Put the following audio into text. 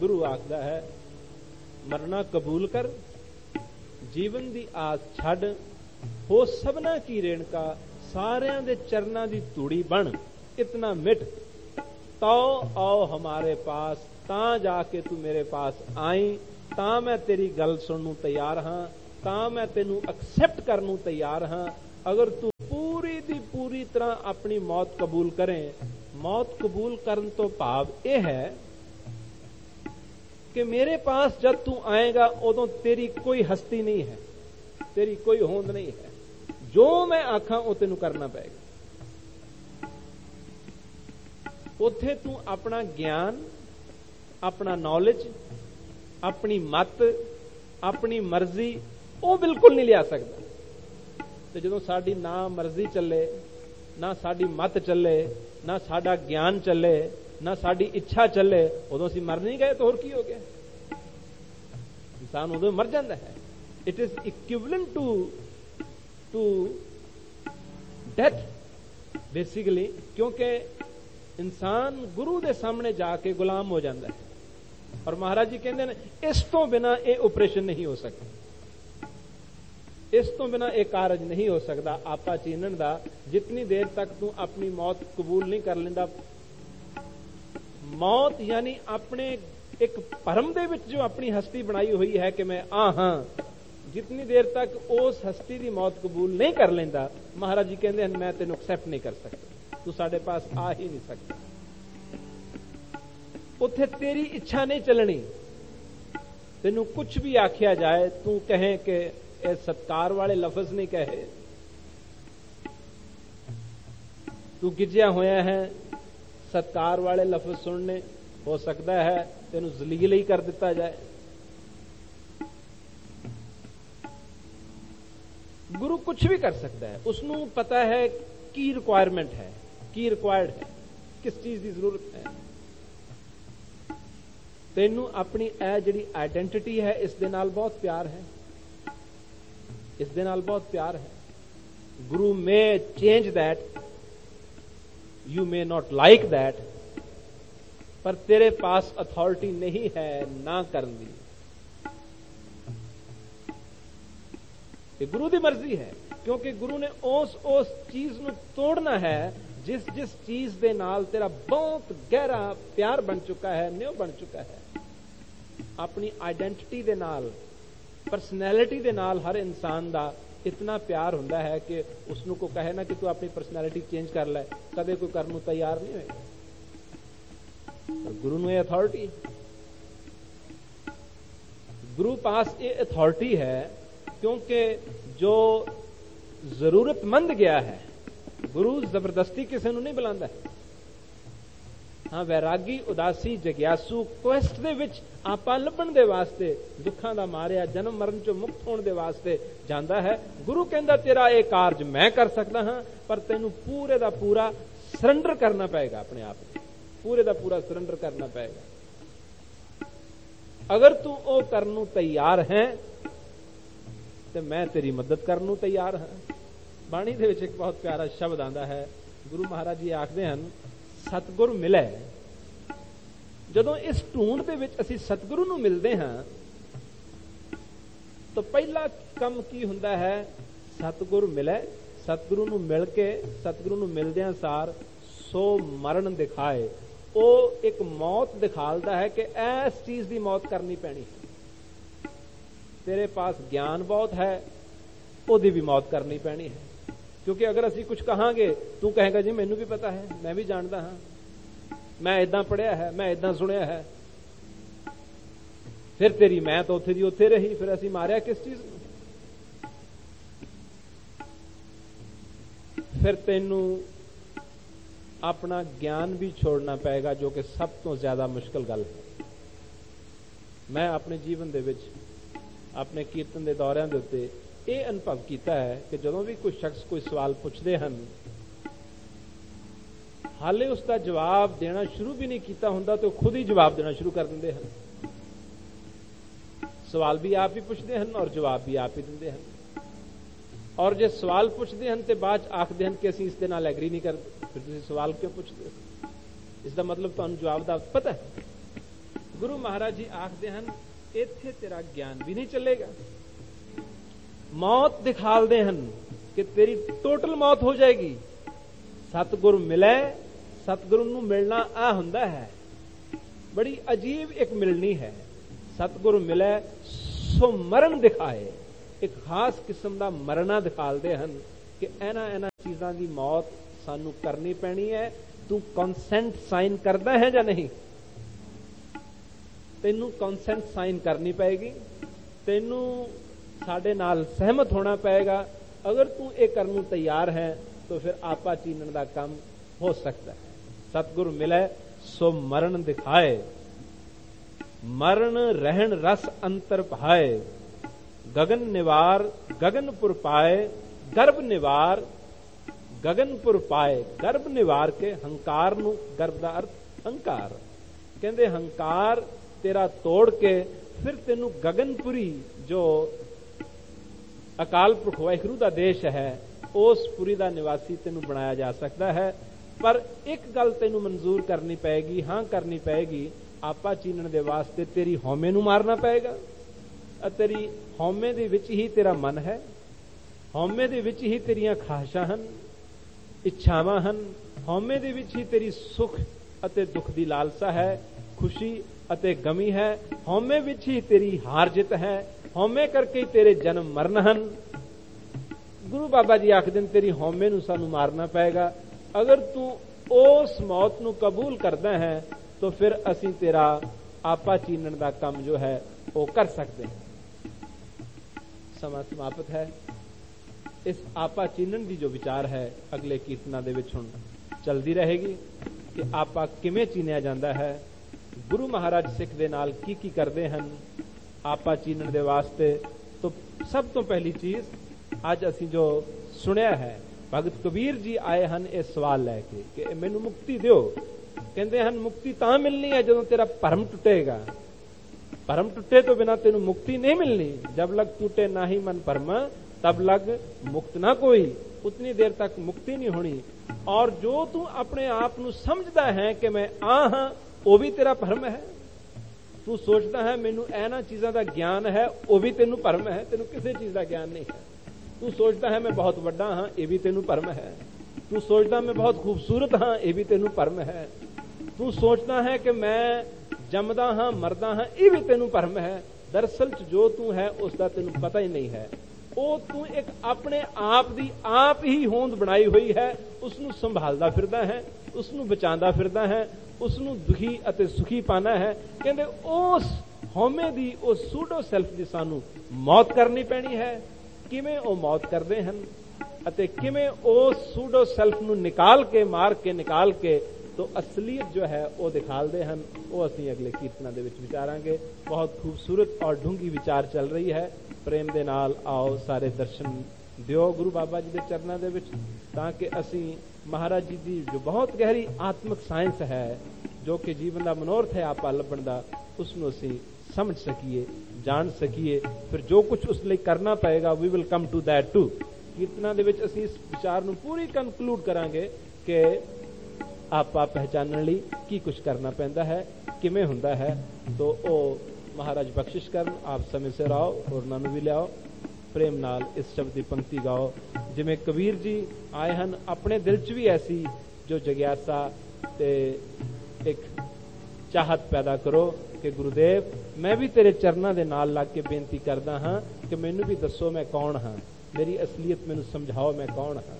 गुरु आखदा है मरना कबूल कर, जीवन दी आस छड़, हो सबना की रेणका, सारियां दे चरना दी धूड़ी बन, इतना मिट, तो आओ हमारे पास, तां जाके तू मेरे पास आई, तां मैं तेरी गल सुनन नूं तैयार हां, तां मैं तेनू एक्सेप्ट करन नूं तैयार हां। अगर तू पूरी दी पूरी तरह अपनी मौत कबूल करें, मौत कबूल करन तो भाव यह है कि मेरे पास जब तू आएगा उदों तेरी कोई हस्ती नहीं है, तेरी कोई होंद नहीं है, जो मैं आखां वो तेनू करना पएगा। उत्थे तू अपना ज्ञान, अपना नॉलेज, अपनी मत, अपनी मर्जी वो बिल्कुल नहीं लिया सकता। तो जो साडी ना मर्जी चले, ना साडी मत चले, ना साडा ज्ञान चले, ना साडी इच्छा चले, उदों असीं मर नहीं गए तो होर की हो गया? इंसान उदों मर जाता है। It is equivalent to death basically, क्योंकि इंसान गुरु के सामने जाके गुलाम हो जाता है। और महाराज जी कहते हैं इस तो बिना ये ऑपरेशन नहीं हो सकता, इस तो बिना एक कारज नहीं हो सकता आपा चीनन दा। जितनी देर तक तू अपनी मौत कबूल नहीं कर लेंदा, मौत यानी अपने एक भरम दे विच जो अपनी हस्ती बनाई हुई है कि मैं हां, जितनी देर तक उस हस्ती की मौत कबूल नहीं कर लेंदा, महाराज जी कहते हैं मैं तेनों एक्सेप्ट नहीं कर सकता, तू साडे पास आ ही नहीं सकता। उत्थे तेरी इच्छा नहीं चलनी, तेनू कुछ भी आखिया जाए, तू कहे कि सत्कार वाले लफज नहीं कहे, तू गिजया होया है, सत्कार वाले लफज सुनने, हो सकता है तेनू जलील ही कर दिता जाए। गुरु कुछ भी कर सकता है, उसनू पता है की रिक्वायरमेंट है, की रिक्वायर्ड है, किस चीज की जरूरत है। तेनू अपनी ए जिहड़ी आइडेंटिटी है इस दे नाल बहुत प्यार है, इस दे नाल बहुत प्यार है। गुरु मे change that, you may not like that, पर तेरे पास अथॉरिटी नहीं है ना करने दी। ये गुरु की मर्जी है, क्योंकि गुरु ने उस चीज नूं तोड़ना है जिस जिस चीज दे नाल तेरा बहुत गहरा प्यार बन चुका है, न्यू बन चुका है। अपनी आइडेंटिटी दे नाल, परसनैलिटी दे नाल हर इंसान दा इतना प्यार हुंदा है कि उसनू को कहे ना कि तू अपनी परसनैलिटी चेंज कर ले, कदे कोई करने तैयार नहीं होएगा। पर गुरु नूं अथॉरिटी, गुरु पास ये अथॉरिटी है, क्योंकि जो जरूरतमंद गया है, गुरु जबरदस्ती किसी नूं नहीं बुलांदा है। हाँ, वैरागी, उदासी, जग्यासू क्वेस्ट दे विच आपा लभण दे वास्ते, दुखां दा मारिया जन्म मरण चों मुक्त होण दे वास्ते जांदा है। गुरु कहंदा तेरा ये कारज मैं कर सकदा हां, पर तैनू पूरे दा पूरा सरेंडर करना पएगा, अपने आप को पूरे दा पूरा सरेंडर करना पएगा। अगर तू ओ करन नूं तैयार है तो मैं तेरी मदद करन नूं तैयार हां। बाणी दे विच एक बहुत प्यारा शब्द आंदा है, गुरु महाराज जी आखदे हन सतगुर मिले। जदों इस ढूंढ दे विच असीं सतगुरु नूं मिलदे हां तो पहला काम की हुंदा है, सतगुर मिले, सतगुरु नूं मिल के, सतगुरु नूं मिलदियां सार सो मरण दिखाए। वो एक मौत दिखालदा है कि इस चीज की मौत करनी पैनी है। तेरे पास ज्ञान बहुत है, ओदी भी मौत करनी पैनी है। क्योंकि अगर असी कुछ कहांगे, तू कहेगा जी मैनू भी पता है, मैं भी जानता हाँ, मैं इदां पढ़िया है, मैं इदां सुनिया है, फिर तेरी मैं तो उत्थे दी उत्थे रही, फिर असी मारिया किस चीज नूं? फिर तेनू अपना ज्ञान भी छोड़ना पएगा, जो कि सब तो ज्यादा मुश्किल गल है। मैं अपने जीवन दे विच, अपने कीर्तन के दौरियां दे उत्ते ਇਹ अनुभव किया है कि ਜਦੋਂ भी कोई शख्स कोई सवाल पुछते हैं, हाले उसका जवाब देना शुरू भी नहीं किया हुंदा तो खुद ही जवाब देना शुरू कर देंगे हैं। सवाल भी आप ही पूछते हैं और जवाब भी आप ही देंगे हैं। और जो सवाल पूछते हैं तो बाद आखते हैं कि असीं इस दे नाल एग्री नहीं करते, फिर तुसीं सवाल क्यों पूछते हो? इसका मतलब तुहानूं जवाब दा पता है। ਗੁਰੂ ਮਹਾਰਾਜ ਜੀ ਆਖਦੇ ਹਨ ਇੱਥੇ ਤੇਰਾ ਗਿਆਨ ਵੀ ਨਹੀਂ ਚੱਲੇਗਾ। ਮੌਤ ਦਿਖਾਲਦੇ ਹਨ ਕਿ ਤੇਰੀ ਟੋਟਲ ਮੌਤ ਹੋ ਜਾਏਗੀ। ਸਤਿਗੁਰ ਮਿਲੇ, ਸਤਿਗੁਰੂ ਨੂੰ ਮਿਲਣਾ ਆ ਹੁੰਦਾ ਹੈ, ਬੜੀ ਅਜੀਬ ਇੱਕ ਮਿਲਣੀ ਹੈ। ਸਤਿਗੁਰ ਮਿਲੇ ਸੋ ਮਰਨ ਦਿਖਾਏ, ਇੱਕ ਖਾਸ ਕਿਸਮ ਦਾ ਮਰਨਾ ਦਿਖਾਲਦੇ ਹਨ ਕਿ ਇਹਨਾਂ ਚੀਜ਼ਾਂ ਦੀ ਮੌਤ ਸਾਨੂੰ ਕਰਨੀ ਪੈਣੀ ਹੈ। ਤੂੰ ਕੰਸੈਂਟ ਸਾਈਨ ਕਰਦਾ ਹੈ ਜਾਂ ਨਹੀਂ? ਤੈਨੂੰ ਕੰਸੈਂਟ ਸਾਈਨ ਕਰਨੀ ਪਏਗੀ, ਤੈਨੂੰ ਸਾਡੇ ਨਾਲ ਸਹਿਮਤ ਹੋਣਾ ਪਏਗਾ। ਅਗਰ ਤੂੰ ਇਹ ਕਰਨ ਨੂੰ ਤਿਆਰ ਹੈ ਤਾਂ ਫਿਰ ਆਪਾ ਚੀਨਣ ਦਾ ਕੰਮ ਹੋ ਸਕਦਾ ਹੈ। ਸਤਿਗੁਰ ਮਿਲੇ ਸੋ ਮਰਨ ਦਿਖਾਏ, ਮਰਨ ਰਹਿਣ ਰਸ ਅੰਤਰ ਭਾਏ, ਗगन ਨਿਵਾਰ ਗगनपुर ਪਾਏ, ਗਰਭ ਨਿਵਾਰ ਗगनपुर ਪਾਏ। ਗਰਭ ਨਿਵਾਰ ਕੇ ਹੰਕਾਰ ਨੂੰ, ਗਰਭ ਦਾ ਅਰਥ ਹੰਕਾਰ, ਕਹਿੰਦੇ ਹੰਕਾਰ ਤੇਰਾ ਤੋੜ ਕੇ ਫਿਰ ਤੈਨੂੰ ਗगनपुरी ਜੋ ਅਕਾਲ ਪੁਰਖ ਵਾਹਿਗੁਰੂ ਦਾ ਦੇਸ਼ ਹੈ ਉਸ ਪੁਰੀ ਦਾ ਨਿਵਾਸੀ ਤੈਨੂੰ ਬਣਾਇਆ ਜਾ ਸਕਦਾ ਹੈ। ਪਰ ਇੱਕ ਗੱਲ ਤੈਨੂੰ ਮਨਜ਼ੂਰ ਕਰਨੀ ਪਏਗੀ, ਹਾਂ ਕਰਨੀ ਪਏਗੀ, ਆਪਾ ਚੀਨਣ ਦੇ ਵਾਸਤੇ ਤੇਰੀ ਹਉਮੈ ਨੂੰ ਮਾਰਨਾ ਪਏਗਾ। ਤੇਰੀ ਹਉਮੈ ਦੇ ਵਿੱਚ ਹੀ ਤੇਰਾ ਮਨ ਹੈ, ਹਉਮੈ ਦੇ ਵਿੱਚ ਹੀ ਤੇਰੀਆਂ ਖਾਹਿਸ਼ਾਂ ਹਨ, ਇੱਛਾਵਾਂ ਹਨ, ਹਉਮੈ ਦੇ ਵਿੱਚ ਹੀ ਤੇਰੀ ਸੁਖ ਅਤੇ ਦੁੱਖ ਦੀ ਲਾਲਸਾ ਹੈ, ਖੁਸ਼ੀ ਅਤੇ ਗਮੀ ਹੈ, ਹਉਮੈ ਵਿੱਚ ਹੀ ਤੇਰੀ ਹਾਰ ਜਿੱਤ ਹੈ, ਹਉਮੈ ਕਰਕੇ ਹੀ ਤੇਰੇ ਜਨਮ ਮਰਨ ਹਨ। ਗੁਰੂ ਬਾਬਾ ਜੀ ਆਖਦੇ ਨੇ ਤੇਰੀ ਹਉਮੈ ਨੂੰ ਸਾਨੂੰ ਮਾਰਨਾ ਪਏਗਾ। ਅਗਰ ਤੂੰ ਉਸ ਮੌਤ ਨੂੰ ਕਬੂਲ ਕਰਦਾ ਹੈ ਤਾਂ ਫਿਰ ਅਸੀਂ ਤੇਰਾ ਆਪਾ ਚੀਨਣ ਦਾ ਕੰਮ ਜੋ ਹੈ ਉਹ ਕਰ ਸਕਦੇ ਹਾਂ। ਸਮਾਂ ਸਮਾਪਤ ਹੈ। ਇਸ ਆਪਾ ਚੀਨਣ ਦੀ ਜੋ ਵਿਚਾਰ ਹੈ ਅਗਲੇ ਕੀਰਤਨਾਂ ਦੇ ਵਿੱਚ ਹੁਣ ਚਲਦੀ ਰਹੇਗੀ ਕਿ ਆਪਾ ਕਿਵੇਂ ਚੀਨਿਆ ਜਾਂਦਾ ਹੈ, ਗੁਰੂ ਮਹਾਰਾਜ ਸਿੱਖ ਦੇ ਨਾਲ ਕੀ ਕੀ ਕਰਦੇ ਹਨ ਆਪਾ ਚੀਨਣ ਦੇ ਵਾਸਤੇ। ਤਾਂ ਸਭ ਤੋਂ ਪਹਿਲੀ ਚੀਜ਼ ਅੱਜ ਅਸੀਂ ਜੋ ਸੁਣਿਆ ਹੈ, ਭਗਤ ਕਬੀਰ ਜੀ ਆਏ ਹਨ ਇਹ ਸਵਾਲ ਲੈ ਕੇ ਕਿ ਮੈਨੂੰ ਮੁਕਤੀ ਦਿਓ। ਕਹਿੰਦੇ ਹਨ ਮੁਕਤੀ ਤਾਂ ਮਿਲਣੀ ਹੈ ਜਦੋਂ ਤੇਰਾ ਭਰਮ ਟੁੱਟੇਗਾ। ਭਰਮ ਟੁੱਟੇ ਤੋਂ ਬਿਨਾਂ ਤੈਨੂੰ ਮੁਕਤੀ ਨਹੀਂ ਮਿਲਣੀ। ਜਬ ਲਗ टूटे ना ही मन भरमा तब लग मुक्त ना कोई, उतनी देर तक मुक्ति नहीं होनी। और जो तू अपने आप ਨੂੰ ਸਮਝਦਾ ਹੈ ਕਿ ਮੈਂ ਆ ਹਾਂ ਉਹ ਵੀ ਤੇਰਾ ਭਰਮ ਹੈ। ਤੂੰ ਸੋਚਦਾ ਹੈ ਮੈਨੂੰ ਇਹਨਾਂ ਚੀਜ਼ਾਂ ਦਾ ਗਿਆਨ ਹੈ, ਉਹ ਵੀ ਤੈਨੂੰ ਭਰਮ ਹੈ, ਤੈਨੂੰ ਕਿਸੇ ਚੀਜ਼ ਦਾ ਗਿਆਨ ਨਹੀਂ ਹੈ। ਤੂੰ ਸੋਚਦਾ ਹੈ ਮੈਂ ਬਹੁਤ ਵੱਡਾ ਹਾਂ, ਇਹ ਵੀ ਤੈਨੂੰ ਭਰਮ ਹੈ। ਤੂੰ ਸੋਚਦਾ ਮੈਂ ਬਹੁਤ ਖੂਬਸੂਰਤ ਹਾਂ, ਇਹ ਵੀ ਤੈਨੂੰ ਭਰਮ ਹੈ। ਤੂੰ ਸੋਚਦਾ ਹੈ ਕਿ ਮੈਂ ਜੰਮਦਾ ਹਾਂ ਮਰਦਾ ਹਾਂ, ਇਹ ਵੀ ਤੈਨੂੰ ਭਰਮ ਹੈ। ਦਰਅਸਲ ਚ ਜੋ ਤੂੰ ਹੈ ਉਸ ਦਾ ਤੈਨੂੰ ਪਤਾ ਹੀ ਨਹੀਂ ਹੈ। ਉਹ ਤੂੰ ਇੱਕ ਆਪਣੇ ਆਪ ਦੀ ਆਪ ਹੀ ਹੋਂਦ ਬਣਾਈ ਹੋਈ ਹੈ, ਉਸ ਨੂੰ ਸੰਭਾਲਦਾ ਫਿਰਦਾ ਹੈ, ਉਸ ਨੂੰ ਬਚਾਉਂਦਾ ਫਿਰਦਾ ਹੈ, ਉਸ ਨੂੰ ਦੁਖੀ ਅਤੇ ਸੁਖੀ ਪਾਣਾ ਹੈ। ਕਹਿੰਦੇ ਉਸ ਹਉਮੈ ਦੀ, ਉਸ ਸੂਡੋ ਸੈਲਫ ਦੀ ਸਾਨੂੰ ਮੌਤ ਕਰਨੀ ਪੈਣੀ ਹੈ। ਕਿਵੇਂ ਉਹ ਮੌਤ ਕਰਦੇ ਹਨ ਅਤੇ ਕਿਵੇਂ ਉਸ ਸੂਡੋ ਸੈਲਫ ਨੂੰ ਨਿਕਾਲ ਕੇ, ਮਾਰ ਕੇ ਨਿਕਾਲ ਕੇ तो असलियत जो है वो दिखालते हैं, वो असीं अगले कीर्तनां दे विच विचारांगे। बहुत खूबसूरत और ढूंगी विचार चल रही है। प्रेम दे नाल आओ सारे दर्शन दिओ गुरु बाबा जी दे चरनां दे विच, ताकि असीं महाराज जी दी जो बहुत गहरी आत्मिक साइंस है, जो कि जीवन का मनोरथ है आपा लभण दा, उसनूं असीं समझ सकीए, जान सकीए। फिर जो कुछ उस लई करना पएगा we will come to that to. कीर्तनां दे विच असीं इस विचार नूं पूरी कंकलूड करांगे कि आपा पहचानने ਲਈ ਕੀ ਕੁਝ ਕਰਨਾ ਪੈਂਦਾ ਹੈ, ਕਿਵੇਂ ਹੁੰਦਾ ਹੈ। तो ਉਹ ਮਹਾਰਾਜ ਬਖਸ਼ਿਸ਼ ਕਰਨ, ਆਪ ਸਮੇਂ ਸਿਰ ਆਓ, ਹੋਰਨਾਂ ਨੂੰ ਵੀ ਲਿਆਓ, ਪ੍ਰੇਮ ਨਾਲ ਇਸ ਸ਼ਬਦ ਦੀ ਪੰਕਤੀ ਗਾਓ ਜਿਵੇਂ ਕਬੀਰ ਜੀ ਆਏ ਹਨ। ਆਪਣੇ ਦਿਲ 'ਚ ਵੀ ਐਸੀ ਜੋ ਜਗਿਆਸਾ ਤੇ ਇੱਕ ਚਾਹਤ ਪੈਦਾ ਕਰੋ ਕਿ ਗੁਰੂਦੇਵ ਮੈਂ ਵੀ ਤੇਰੇ ਚਰਨਾਂ ਦੇ ਨਾਲ ਲੱਗ ਕੇ ਬੇਨਤੀ ਕਰਦਾ ਹਾਂ ਕਿ ਮੈਨੂੰ ਵੀ ਦੱਸੋ ਮੈਂ ਕੌਣ ਹਾਂ, ਮੇਰੀ ਅਸਲੀਅਤ ਮੈਨੂੰ ਸਮਝਾਓ ਮੈਂ ਕੌਣ ਹਾਂ।